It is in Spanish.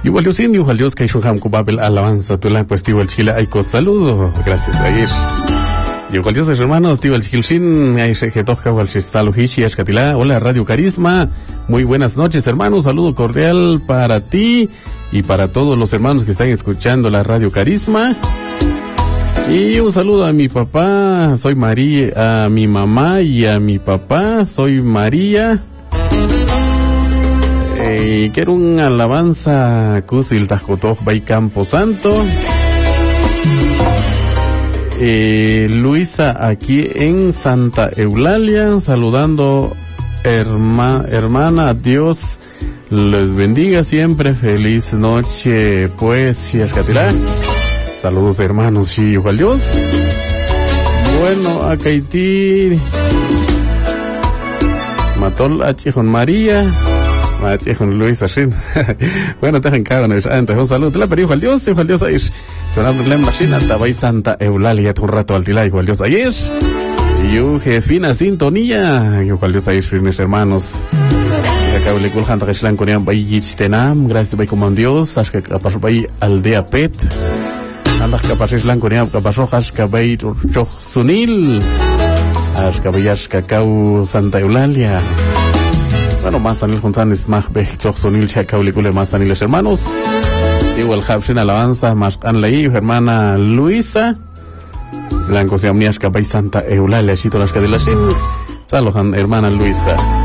Igual yo sin igual Dios que Shuham Kubabel alabanza tu la pues tío el Chile Aiko saludo gracias a ir. Igual Dios hermanos tío el Chilshin ay que toca wal saluhishi ashkatila. Hola Radio Carisma. Muy buenas noches hermanos, saludo cordial para ti y para todos los hermanos que están escuchando la Radio Carisma. Y un saludo a mi papá, soy María, a mi mamá y a mi papá, soy María. Quiero una alabanza Kusil Tajotoj Bay Campo Santo. Luisa aquí en Santa Eulalia, saludando hermana, Dios les bendiga siempre, feliz noche pues, Yashkatilá. Saludos hermanos, sí, ojalá Dios. Bueno, acá Haití Matol Achijón María Achijón Luisa Shin. Bueno, te dejan cago en el antes. Un saludo, te la pedí, ojalá Dios ahí. Sonando la machina, estaba Santa Eulalia, un rato al tilay, ojalá Dios ayer. Y jefina sintonía, ojalá Dios ayer, mis hermanos. Acá le culjan tajishlan con yan bayich tenam, gracias bay como Dios, hasta que pasó bay aldea pet. Andas capaces lan con yan capasojas cabay choch sunil. Hasta bayas cacao Santa Eulalia. Bueno, más sanil juntanes más bej choch sunil chacao le cule más saniles hermanos. Igual Japsin alabanza más anleí hermana Luisa. Blanco se amnias cabay Santa Eulalia chito las cadelas sin. Saludan hermana Luisa.